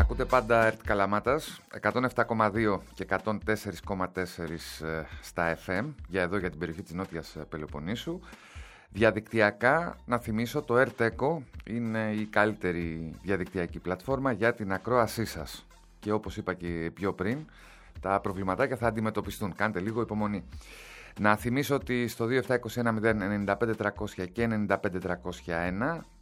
Ακούτε πάντα ΕΡΤ Καλαμάτας, 107,2 και 104,4 στα FM, για την περιοχή της Νότιας Πελοποννήσου. Διαδικτυακά, να θυμίσω, το ΕΡΤ ΕΚΟ είναι η καλύτερη διαδικτυακή πλατφόρμα για την ακρόασή σας. Και όπως είπα και πιο πριν, τα προβληματάκια θα αντιμετωπιστούν. Κάντε λίγο υπομονή. Να θυμίσω ότι στο 2721 095 300 και 95 301